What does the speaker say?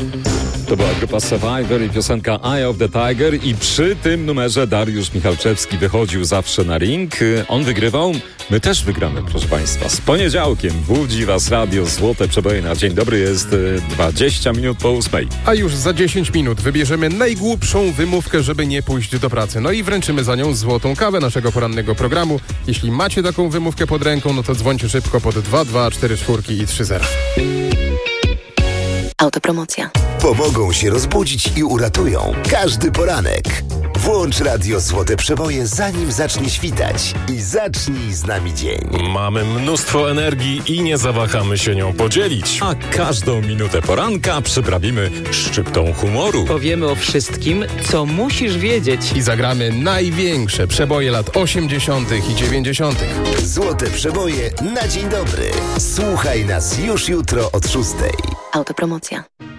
To była grupa Survivor i piosenka Eye of the Tiger i przy tym numerze Dariusz Michalczewski wychodził zawsze na ring. On wygrywał, my też wygramy, proszę Państwa. Z poniedziałkiem budzi Was Radio Złote Przeboje na dzień dobry, jest 20 minut po 8. A już za 10 minut wybierzemy najgłupszą wymówkę, żeby nie pójść do pracy. No i wręczymy za nią złotą kawę naszego porannego programu. Jeśli macie taką wymówkę pod ręką, no to dzwońcie szybko pod 2244 i 30. Autopromocja. Pomogą się rozbudzić i uratują każdy poranek. Włącz Radio Złote Przeboje, zanim zacznie świtać i zacznij z nami dzień. Mamy mnóstwo energii i nie zawahamy się nią podzielić. A każdą minutę poranka przyprawimy szczyptą humoru. Powiemy o wszystkim, co musisz wiedzieć. I zagramy największe przeboje lat 80. i 90. Złote Przeboje na dzień dobry. Słuchaj nas już jutro od 6. Autopromocja.